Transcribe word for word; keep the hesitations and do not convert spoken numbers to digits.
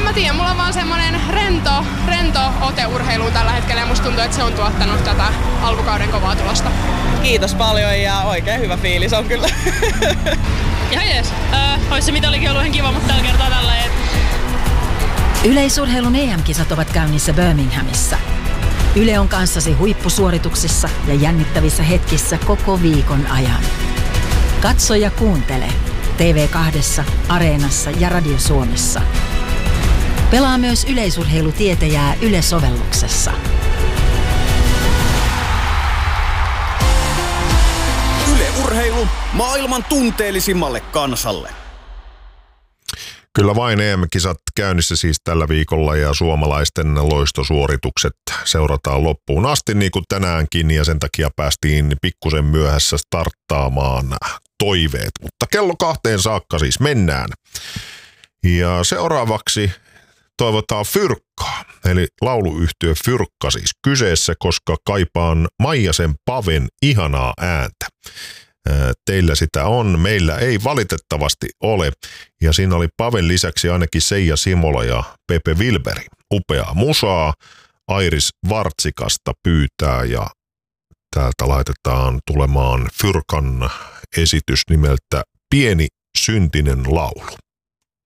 mä tiedä, mulla on vaan semmonen rento, rento ote urheiluun tällä hetkellä ja musta tuntuu, että se on tuottanut tätä alkukauden kovaa tulosta. Kiitos paljon ja oikein hyvä fiilis on kyllä. Ihan jees. Öö, ois se mitalikin ollut ihan kiva, mutta tällä kertaa tällä ei. Yleisurheilun E M-kisat ovat käynnissä Birminghamissa. Yle on kanssasi huippusuorituksissa ja jännittävissä hetkissä koko viikon ajan. Katso ja kuuntele T V kaksi, Areenassa ja Radio Suomessa. Pelaa myös yleisurheilutietäjää Yle-sovelluksessa. Yle Urheilu maailman tunteellisimmalle kansalle. Kyllä vain E M-kisat käynnissä siis tällä viikolla ja suomalaisten loistosuoritukset seurataan loppuun asti niin kuin tänäänkin ja sen takia päästiin pikkusen myöhässä starttaamaan toiveet, mutta kello kahteen saakka siis mennään. Ja seuraavaksi toivotaan Fyrkkaa, eli lauluyhtye Fyrkka siis kyseessä, koska kaipaan Maijasen Paven ihanaa ääntä. Teillä sitä on, meillä ei valitettavasti ole. Ja siinä oli Paven lisäksi ainakin Seija Simola ja Pepe Wilberi. Upeaa musaa, Airis Vartsikasta pyytää ja täältä laitetaan tulemaan Fyrkan esitys nimeltä Pieni syntinen laulu.